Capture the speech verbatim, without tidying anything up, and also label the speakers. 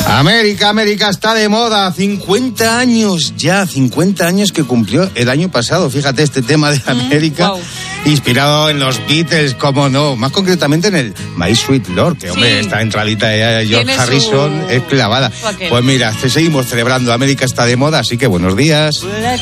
Speaker 1: América, América está de moda. cincuenta años ya, cincuenta años que cumplió el año pasado. Fíjate, este tema de América, mm, wow. Inspirado en los Beatles, cómo no, más concretamente en el My Sweet Lord, que hombre, sí. Esta entradita de George Harrison su... es clavada. Pues mira, seguimos celebrando América está de moda, así que buenos días.